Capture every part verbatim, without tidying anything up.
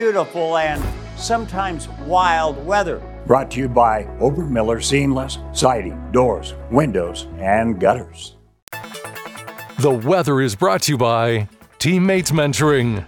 Beautiful and sometimes wild weather. Brought to you by Obermiller Seamless Siding, Doors, Windows, and Gutters. The weather is brought to you by Teammates Mentoring.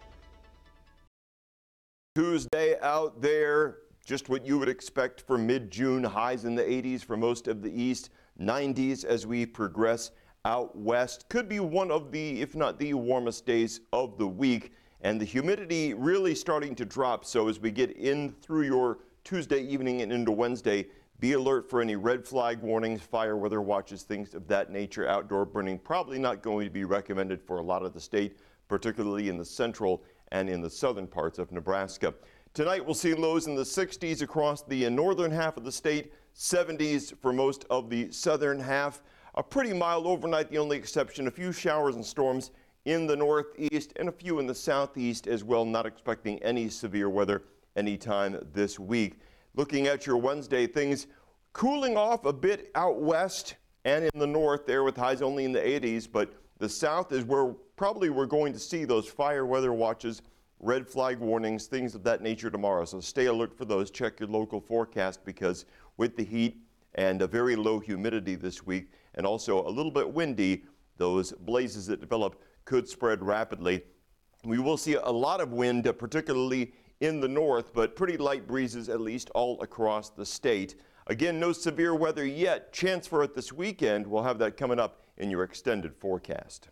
Tuesday out there, just what you would expect for mid-June. Highs in the eighties for most of the east, nineties as we progress out west. Could be one of the, if not the warmest days of the week. And the humidity really starting to drop. So as we get in through your Tuesday evening and into Wednesday, be alert for any red flag warnings, fire weather watches, things of that nature. Outdoor burning probably not going to be recommended for a lot of the state, particularly in the central and in the southern parts of Nebraska. Tonight we'll see lows in the sixties across the northern half of the state, seventies for most of the southern half. A pretty mild overnight, the only exception, a few showers and storms in the northeast and a few in the southeast as well. Not expecting any severe weather anytime this week. Looking at your Wednesday, things cooling off a bit out west and in the north there with highs only in the eighties, but the south is where probably we're going to see those fire weather watches, red flag warnings, things of that nature tomorrow. So stay alert for those. Check your local forecast, because with the heat and a very low humidity this week and also a little bit windy, those blazes that develop could spread rapidly. We will see a lot of wind, uh, particularly in the north, but pretty light breezes at least all across the state. Again, no severe weather yet. Chance for it this weekend. We'll have that coming up in your extended forecast.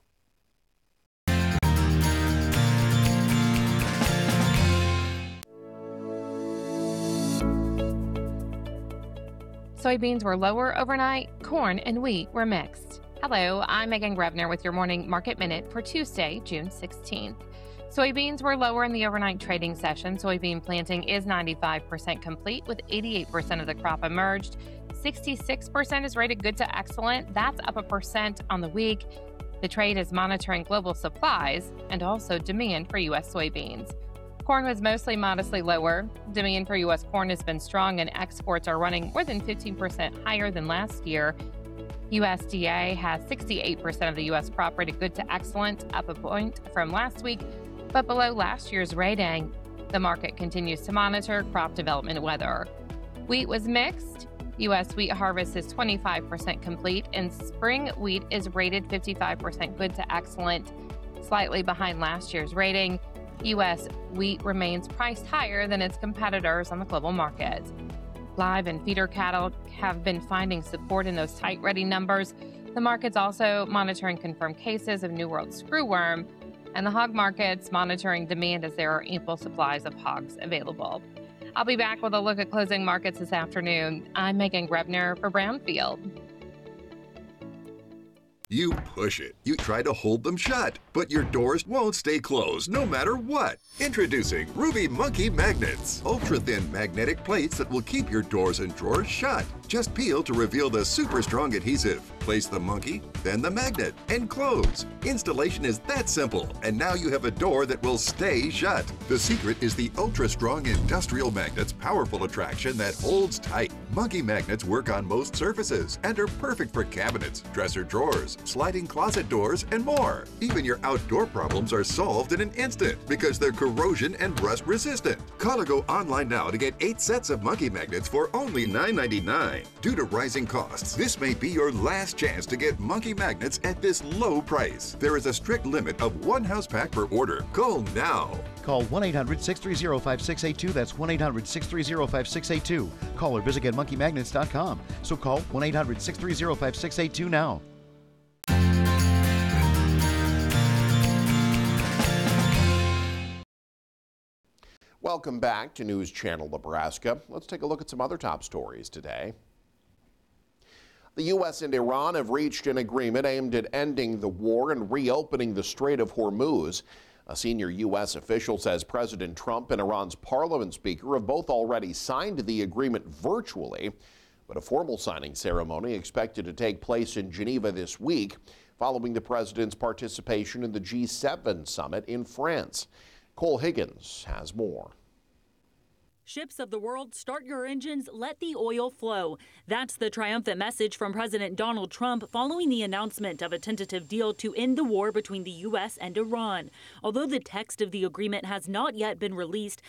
Soybeans were lower overnight. Corn and wheat were mixed. Hello, I'm Megan Grevner with your Morning Market Minute for Tuesday, June sixteenth. Soybeans were lower in the overnight trading session. Soybean planting is ninety-five percent complete, with eighty-eight percent of the crop emerged. sixty-six percent is rated good to excellent. That's up a percent on the week. The trade is monitoring global supplies and also demand for U S soybeans. Corn was mostly modestly lower. Demand for U S corn has been strong, and exports are running more than fifteen percent higher than last year. U S D A has sixty-eight percent of the U S crop rated good to excellent, up a point from last week, but below last year's rating. The market continues to monitor crop development weather. Wheat was mixed. U S wheat harvest is twenty-five percent complete, and spring wheat is rated fifty-five percent good to excellent, slightly behind last year's rating. U S wheat remains priced higher than its competitors on the global market. Live and feeder cattle have been finding support in those tight ready numbers. The market's also monitoring confirmed cases of New World screwworm, and the hog market's monitoring demand as there are ample supplies of hogs available. I'll be back with a look at closing markets this afternoon. I'm Megan Grevner for Brownfield. You push it. You try to hold them shut, but your doors won't stay closed no matter what. Introducing Ruby Monkey Magnets. Ultra-thin magnetic plates that will keep your doors and drawers shut. Just peel to reveal the super strong adhesive. Place the monkey, then the magnet, and close. Installation is that simple, and now you have a door that will stay shut. The secret is the ultra-strong industrial magnet's powerful attraction that holds tight. Monkey magnets work on most surfaces and are perfect for cabinets, dresser drawers, sliding closet doors, and more. Even your outdoor problems are solved in an instant because they're corrosion and rust resistant. Call or go online now to get eight sets of monkey magnets for only nine ninety-nine. Due to rising costs, this may be your last chance to get monkey magnets at this low price. There is a strict limit of one house pack per order. Call now. Call one eight hundred six three zero five six eight two. That's one eight hundred six three zero five six eight two. Call or visit get monkey magnets dot com. So call one eight hundred six three zero five six eight two now. Welcome back to News Channel Nebraska. Let's take a look at some other top stories today. The U S and Iran have reached an agreement aimed at ending the war and reopening the Strait of Hormuz. A senior U S official says President Trump and Iran's parliament speaker have both already signed the agreement virtually, but a formal signing ceremony expected to take place in Geneva this week, following the president's participation in the G seven summit in France. Cole Higgins has more. Ships of the world, start your engines, let the oil flow. That's the triumphant message from President Donald Trump following the announcement of a tentative deal to end the war between the U S and Iran. Although the text of the agreement has not yet been released,